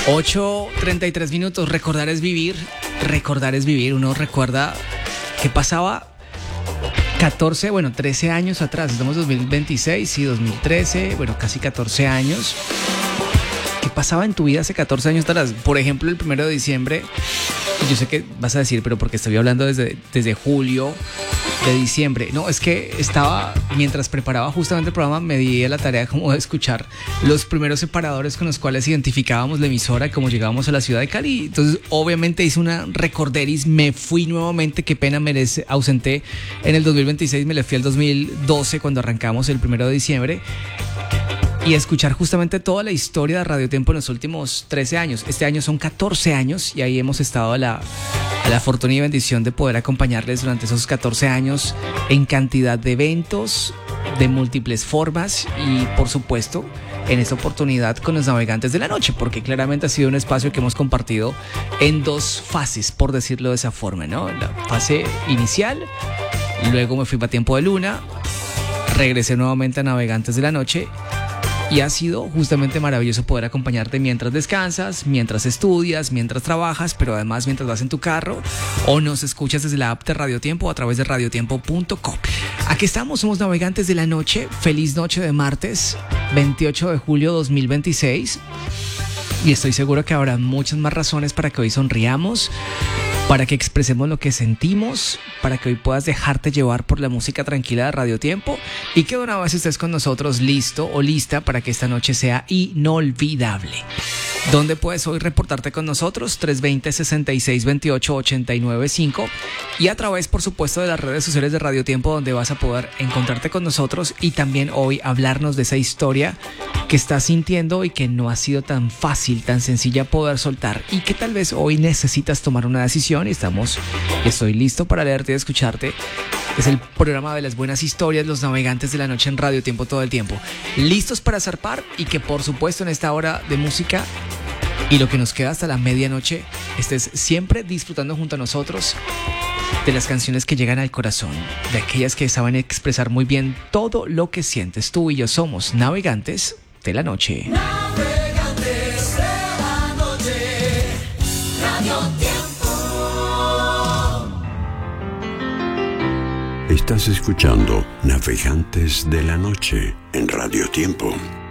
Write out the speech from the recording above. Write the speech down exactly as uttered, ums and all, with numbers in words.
ocho treinta y tres minutos. Recordar es vivir. Recordar es vivir. Uno recuerda que pasaba catorce, bueno, trece años atrás. Estamos en dos mil veintiséis, sí, dos mil trece, bueno, casi catorce años. ¿Qué pasaba en tu vida hace catorce años atrás? Por ejemplo, el primero de diciembre. Yo sé que vas a decir, pero porque estoy hablando desde, desde julio de diciembre. No, es que estaba, mientras preparaba justamente el programa, me di a la tarea como de escuchar los primeros separadores con los cuales identificábamos la emisora y cómo llegábamos a la ciudad de Cali. Entonces, obviamente hice una recorderis, me fui nuevamente, qué pena, me les ausenté en el dos mil veintiséis, me le fui al dos mil doce cuando arrancamos el primero de diciembre. Y escuchar justamente toda la historia de Radio Tiempo en los últimos trece años. Este año son catorce años y ahí hemos estado a la, a la fortuna y bendición de poder acompañarles durante esos catorce años en cantidad de eventos, de múltiples formas y, por supuesto, en esta oportunidad con los Navegantes de la Noche, porque claramente ha sido un espacio que hemos compartido en dos fases, por decirlo de esa forma, ¿no? La fase inicial, luego me fui para Tiempo de Luna, regresé nuevamente a Navegantes de la Noche. Y ha sido justamente maravilloso poder acompañarte mientras descansas, mientras estudias, mientras trabajas, pero además mientras vas en tu carro o nos escuchas desde la app de Radio Tiempo o a través de radio tiempo punto com. Aquí estamos, somos Navegantes de la Noche. Feliz noche de martes, veintiocho de julio de dos mil veintiséis. Y estoy seguro que habrá muchas más razones para que hoy sonriamos, para que expresemos lo que sentimos, para que hoy puedas dejarte llevar por la música tranquila de Radio Tiempo y que de una vez estés con nosotros listo o lista para que esta noche sea inolvidable. ¿Dónde puedes hoy reportarte con nosotros? tres dos cero, seis seis dos ocho, ocho nueve cinco y a través, por supuesto, de las redes sociales de Radio Tiempo, donde vas a poder encontrarte con nosotros y también hoy hablarnos de esa historia que estás sintiendo y que no ha sido tan fácil, tan sencilla poder soltar y que tal vez hoy necesitas tomar una decisión. Y estamos, estoy listo para leerte y escucharte. Es el programa de las buenas historias, los Navegantes de la Noche en Radio Tiempo todo el tiempo. Listos para zarpar y que, por supuesto, en esta hora de música y lo que nos queda hasta la medianoche, estés siempre disfrutando junto a nosotros de las canciones que llegan al corazón, de aquellas que saben expresar muy bien todo lo que sientes. Tú y yo somos Navegantes de la Noche. Navegantes de la Noche, Radio Tiempo. Estás escuchando Navegantes de la Noche en Radio Tiempo.